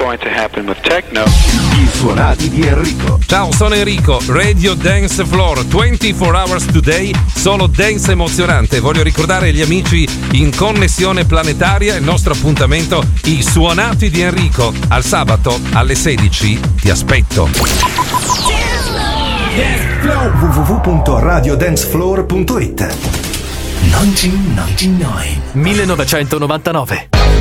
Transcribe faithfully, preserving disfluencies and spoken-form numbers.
going to happen with techno. I suonati di Enrico. Ciao, sono Enrico, Radio Dance Floor, ventiquattro hours today, solo dance emozionante. Voglio ricordare agli amici in connessione planetaria il nostro appuntamento, i suonati di Enrico, al sabato alle sedici. Ti aspetto. w w w punto radio dance floor punto it. millenovecentonovantanove